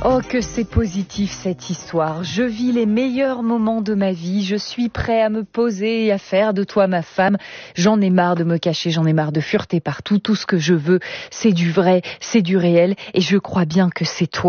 Oh, que c'est positif cette histoire. Je vis les meilleurs moments de ma vie. Je suis prêt à me poser et à faire de toi ma femme. J'en ai marre de me cacher, j'en ai marre de fureter partout. Tout ce que je veux, c'est du vrai, c'est du réel. Et je crois bien que c'est toi.